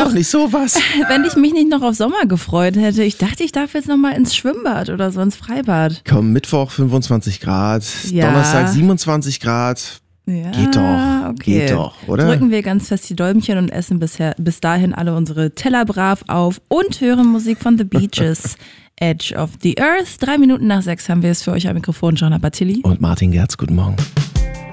doch nicht sowas. Wenn ich mich nicht noch auf Sommer gefreut hätte. Ich dachte, ich darf jetzt noch mal ins Schwimmbad oder so ins Freibad. Komm, Mittwoch 25 Grad, Ja. Donnerstag 27 Grad. Ja, Geht doch, okay. geht doch, oder? Drücken wir ganz fest die Däumchen und essen bis dahin alle unsere Teller brav auf und hören Musik von The Beaches. Edge of the Earth. 3 Minuten nach 6 haben wir es für euch am Mikrofon, Joanna Batilli. Und Martin Gerz, guten Morgen.